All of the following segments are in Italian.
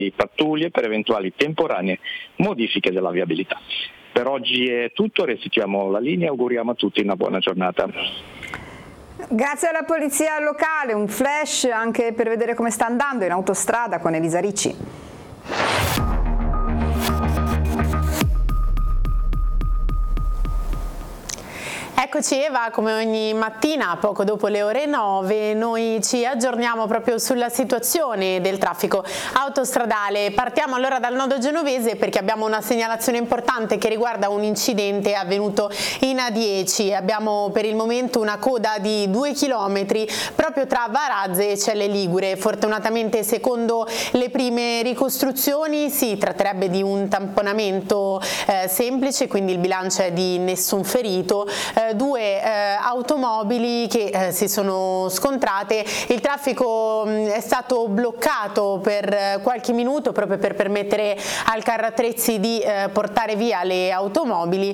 di pattuglie per eventuali temporanee modifiche della viabilità. Per oggi è tutto, restituiamo la linea e auguriamo a tutti una buona giornata. Grazie alla polizia locale, un flash anche per vedere come sta andando in autostrada con Elisa Ricci. Eccoci Eva, come ogni mattina poco dopo le ore 9 noi ci aggiorniamo proprio sulla situazione del traffico autostradale. Partiamo allora dal nodo genovese perché abbiamo una segnalazione importante che riguarda un incidente avvenuto in A10. Abbiamo per il momento una coda di 2 km proprio tra Varazze e Celle Ligure. Fortunatamente, secondo le prime ricostruzioni, si tratterebbe di un tamponamento semplice, quindi il bilancio è di nessun ferito. Due automobili che si sono scontrate, il traffico è stato bloccato per qualche minuto proprio per permettere al carro attrezzi di portare via le automobili,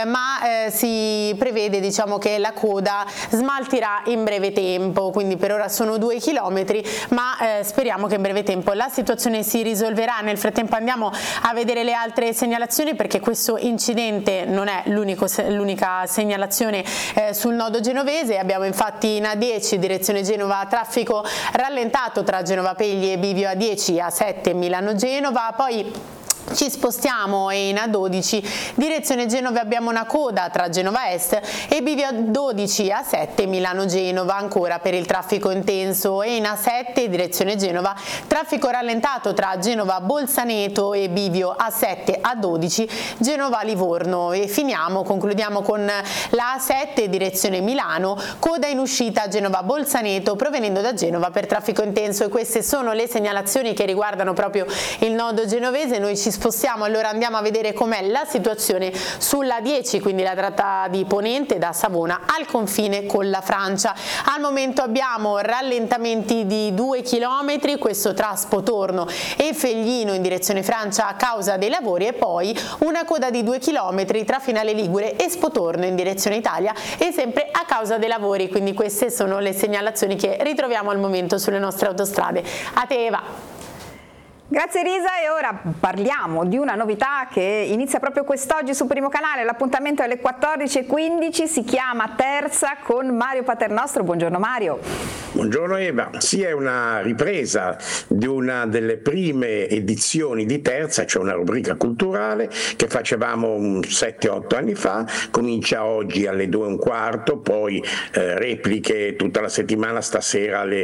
ma si prevede, diciamo, che la coda smaltirà in breve tempo, quindi per ora sono 2 chilometri, ma speriamo che in breve tempo la situazione si risolverà. Nel frattempo andiamo a vedere le altre segnalazioni perché questo incidente non è l'unica segnalazione sul nodo genovese. Abbiamo infatti in A10 direzione Genova traffico rallentato tra Genova Pegli e Bivio A10 A7 Milano Genova, poi ci spostiamo e in A12 direzione Genova abbiamo una coda tra Genova Est e Bivio A12 A7 Milano Genova. Ancora per il traffico intenso e in A7 direzione Genova traffico rallentato tra Genova Bolzaneto e Bivio A7 A12 Genova Livorno. E concludiamo con la A7 direzione Milano, coda in uscita Genova Bolzaneto provenendo da Genova per traffico intenso. E queste sono le segnalazioni che riguardano proprio il nodo genovese. Noi ci spostiamo, allora andiamo a vedere com'è la situazione sulla 10, quindi la tratta di Ponente da Savona al confine con la Francia. Al momento abbiamo rallentamenti di 2 km, questo tra Spotorno e Feglino in direzione Francia a causa dei lavori, e poi una coda di 2 km tra Finale Ligure e Spotorno in direzione Italia e sempre a causa dei lavori. Quindi queste sono le segnalazioni che ritroviamo al momento sulle nostre autostrade. A te Eva. Grazie Risa, e ora parliamo di una novità che inizia proprio quest'oggi su Primo Canale. L'appuntamento è alle 14:15, si chiama Terza con Mario Paternostro. Buongiorno Mario. Buongiorno Eva, sì, è una ripresa di una delle prime edizioni di Terza, cioè una rubrica culturale che facevamo 7-8 anni fa, comincia oggi alle 2:15, poi repliche tutta la settimana, stasera alle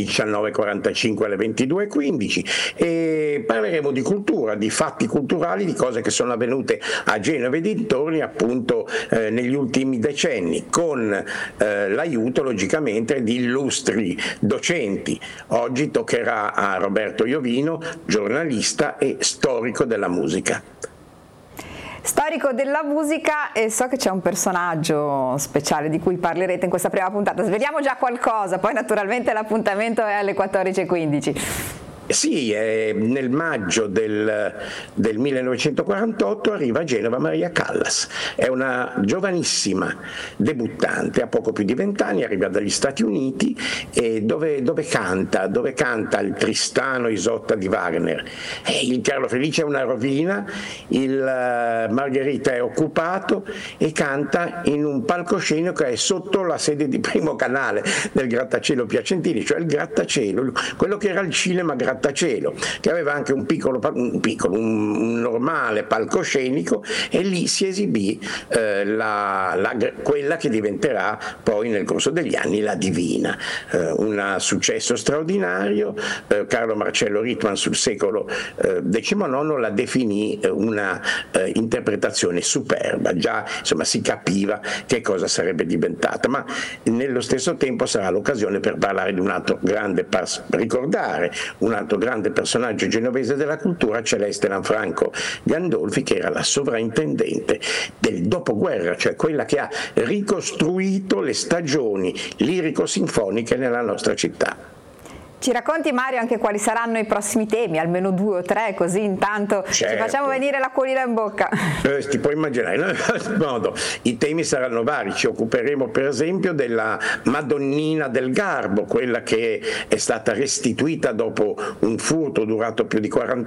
19:45 alle 22:15, e parleremo di cultura, di fatti culturali, di cose che sono avvenute a Genova e dintorni appunto negli ultimi decenni, con l'aiuto logicamente di illustri docenti. Oggi toccherà a Roberto Iovino, giornalista e storico della musica. Storico della musica, e so che c'è un personaggio speciale di cui parlerete in questa prima puntata. Sveliamo già qualcosa, poi naturalmente l'appuntamento è alle 14:15. Sì, nel maggio del 1948 arriva a Genova Maria Callas, è una giovanissima debuttante, ha poco più di 20 anni, arriva dagli Stati Uniti, e dove canta il Tristano Isotta di Wagner. Il Carlo Felice è una rovina, il Margherita è occupato, e canta in un palcoscenico che è sotto la sede di Primo Canale del grattacielo Piacentini, cioè il grattacielo, quello che era il cinema grattacielo, che aveva anche un normale palcoscenico, e lì si esibì quella che diventerà poi nel corso degli anni la Divina, un successo straordinario. Carlo Marcello Rittman sul secolo XIX la definì una interpretazione superba, già insomma si capiva che cosa sarebbe diventata, ma nello stesso tempo sarà l'occasione per parlare di un altro grande ricordare un altro grande personaggio genovese della cultura, Celeste Lanfranco Gandolfi, che era la sovrintendente del dopoguerra, cioè quella che ha ricostruito le stagioni lirico-sinfoniche nella nostra città. Ci racconti, Mario, anche quali saranno i prossimi temi, almeno 2 o 3, così intanto ci facciamo venire l'acquolina in bocca. Ti puoi immaginare, i temi saranno vari, ci occuperemo per esempio della Madonnina del Garbo, quella che è stata restituita dopo un furto durato più di 40